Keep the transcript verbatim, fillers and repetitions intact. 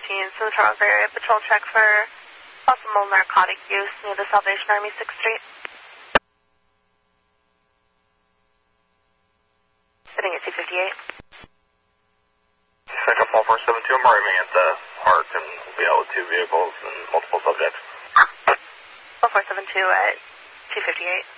fourteen, so the Charles area patrol check for possible narcotic use near the Salvation Army sixth Street. Sitting at two fifty-eight. Second four four seven two, I'm arriving at the park and will be out with two vehicles and multiple subjects. four four seven two at two fifty-eight.